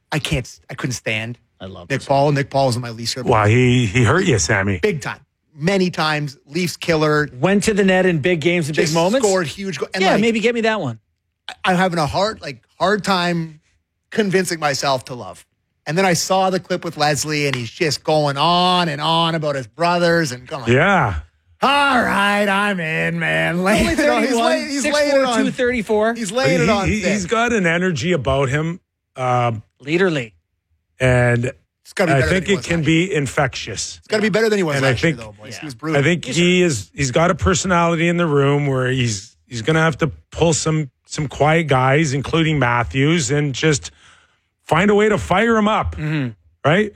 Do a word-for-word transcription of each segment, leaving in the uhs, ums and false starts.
I can't, I couldn't stand I love Nick this. Paul. Nick Paul is my least favorite. Wow, he, he hurt you, Sammy. Big time. Many times. Leafs killer. Went to the net in big games and big Just moments. scored huge goals. And yeah, like, maybe get me that one. I'm having a hard, like, hard time convincing myself to love. And then I saw the clip with Leslie, and he's just going on and on about his brothers and going, Yeah. all right, I'm in, man. Lay Only it on. He's, lay, he's six laying four, it on. two thirty-four. He's laying it He- on he, thick. he's got an energy about him, uh, Leaderly. and It's gotta be I better think than he it was can last be infectious. It's got to be better than he was And I last year, think- though, boys. Yeah. He was brutal. I think he is. He's got a personality in the room where he's he's going to have to pull some some quiet guys, including Matthews, and just find a way to fire him up. Mm-hmm. Right?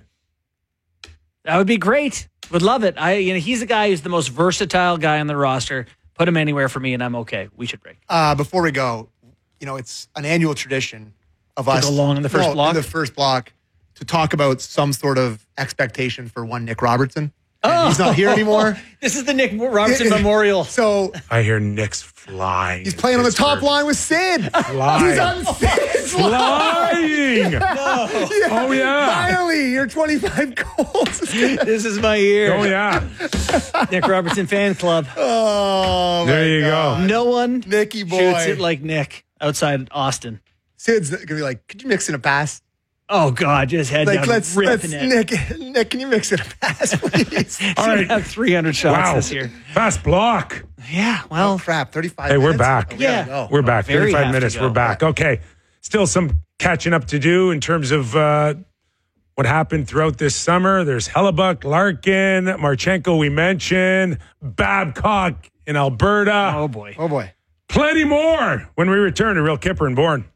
That would be great. Would love it. I, you know, he's a guy who's the most versatile guy on the roster. Put him anywhere for me, and I'm okay. We should break. Uh, before we go, you know, it's an annual tradition of us go long in the first no, block? In the first block, to talk about some sort of expectation for one Nick Robertson. And Oh. he's not here anymore. This is the Nick Robertson Memorial. So I hear Nick's flying. he's playing on the top line with Sid. Flying. He's on Sid's line. Flying. Oh, yeah. Finally, your twenty-five goals. This is my year. Oh, yeah. Nick Robertson fan club. Oh, There my you God. go. No one Nicky boy. shoots it like Nick outside Austin. Sid's going to be like, could you mix in a pass? Oh, God, just head Like, down let's, ripping let's it. Nick, Nick, can you mix in a pass, please? All right. Have three hundred shots Wow. this year. Fast block. Yeah, Oh, well, crap, thirty-five Hey, we're minutes? back. Oh, we gotta Yeah. go. We're back. Very thirty-five have to minutes. go. We're back. Okay. Still some catching up to do in terms of uh, what happened throughout this summer. There's Hellebuck, Larkin, Marchenko, we mentioned, Babcock in Alberta. oh, boy. Oh, boy. Plenty more when we return to Real Kipper and Bourne.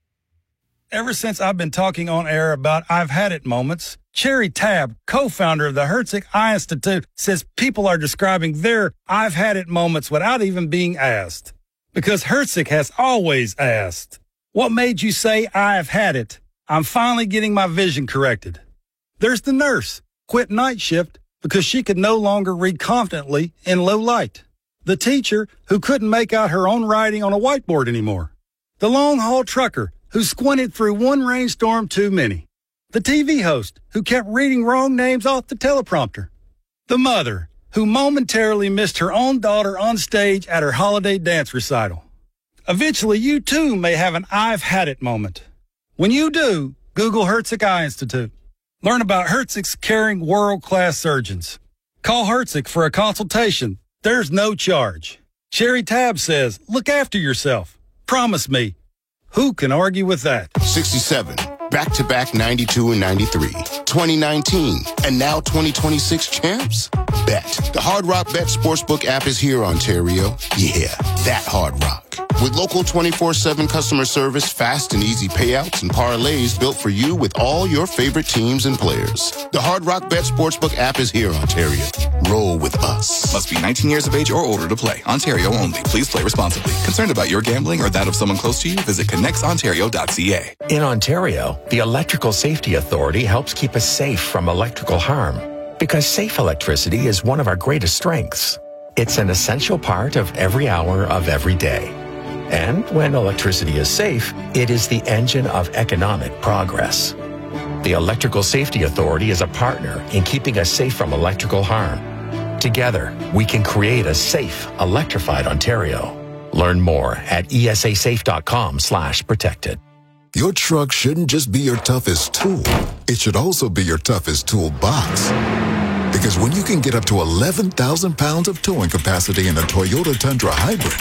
Ever since I've been talking on air about I've had it moments, Cherry Tab, co-founder of the Herzig Eye Institute, says people are describing their I've had it moments without even being asked. Because Herzig has always asked, what made you say I've had it? I'm finally getting my vision corrected. There's the nurse, quit night shift because she could no longer read confidently in low light. The teacher who couldn't make out her own writing on a whiteboard anymore. The long-haul trucker who squinted through one rainstorm too many. The T V host who kept reading wrong names off the teleprompter. The mother who momentarily missed her own daughter on stage at her holiday dance recital. Eventually, you too may have an I've had it moment. When you do, Google Herzig Eye Institute. Learn about Herzig's caring world-class surgeons. Call Herzig for a consultation. There's no charge. Cherry Tab says, look after yourself. Promise me. Who can argue with that? sixty-seven, back-to-back ninety-two and ninety-three, twenty nineteen, and now twenty twenty-six champs? Bet. The Hard Rock Bet Sportsbook app is here, Ontario. Yeah, that Hard Rock. With local twenty-four seven customer service, fast and easy payouts, and parlays built for you with all your favorite teams and players. The Hard Rock Bet Sportsbook app is here, Ontario. Roll with us. Must be nineteen years of age or older to play. Ontario only. Please play responsibly. Concerned about your gambling or that of someone close to you? Visit connects ontario dot c a. In Ontario, the Electrical Safety Authority helps keep us safe from electrical harm because safe electricity is one of our greatest strengths. It's an essential part of every hour of every day. And when electricity is safe, it is the engine of economic progress. The Electrical Safety Authority is a partner in keeping us safe from electrical harm. Together, we can create a safe, electrified Ontario. Learn more at e s a safe dot com slash protected. Your truck shouldn't just be your toughest tool. It should also be your toughest toolbox. Because when you can get up to eleven thousand pounds of towing capacity in a Toyota Tundra Hybrid,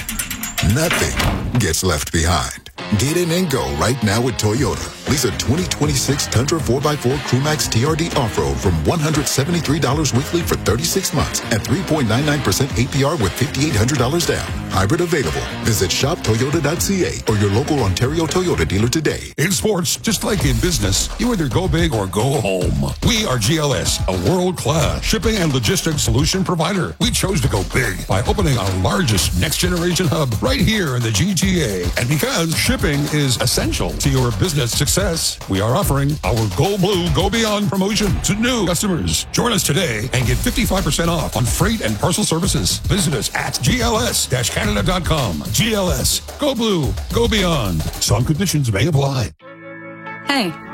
nothing gets left behind. Get in and go right now with Toyota. Lease a twenty twenty-six Tundra four by four Crewmax T R D Off-Road from one hundred seventy-three dollars weekly for thirty-six months at three point nine nine percent A P R with five thousand eight hundred dollars down. Hybrid available. Visit shop toyota dot c a or your local Ontario Toyota dealer today. In sports, just like in business, you either go big or go home. We are G L S, a world-class shipping and logistics solution provider. We chose to go big by opening our largest next-generation hub right here in the G T A. And because shipping is essential to your business success, we are offering our Go Blue, Go Beyond promotion to new customers. Join us today and get fifty-five percent off on freight and parcel services. Visit us at G L S Canada dot com. G L S. Go Blue. Go Beyond. Some conditions may apply. Hey,